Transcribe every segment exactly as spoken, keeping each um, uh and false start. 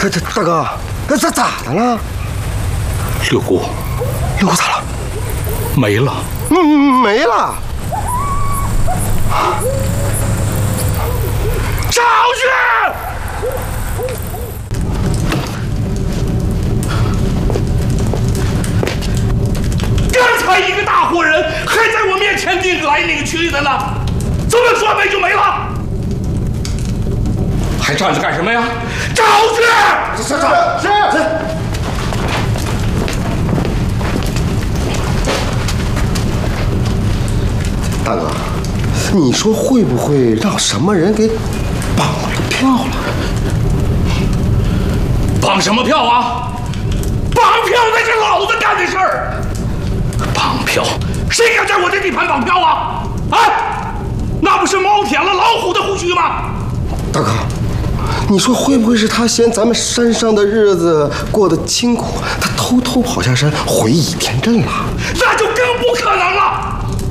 这这大哥，这咋咋的了？ 六姑， 六姑咋了？ 没了。 嗯，没了。 找去！刚才一个大活人还在我面前拧来拧去的呢，怎么说没就没了？还站着干什么呀？找去！ 是是是是。大哥，你说会不会让什么人给绑了票了？ 绑什么票啊？绑票那是老子干的事儿。绑票，谁敢在我这地盘绑票啊？啊，那不是猫舔了老虎的胡须吗？ 大哥，你说会不会是他嫌咱们山上的日子过得清苦，他偷偷跑下山回倚天镇了？ 那就更不可能了。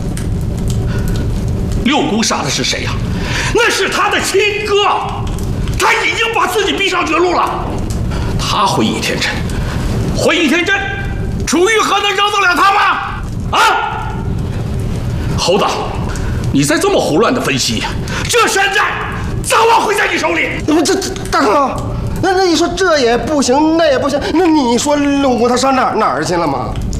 六姑杀的是谁呀？那是他的亲哥，他已经把自己逼上绝路了。他回倚天镇，回倚天镇，楚玉和能扔得了他吗？啊！侯导，你再这么胡乱的分析，这山寨早晚会在你手里。 这这大哥，那那你说这也不行，那也不行，那你说六姑他上哪哪儿去了吗？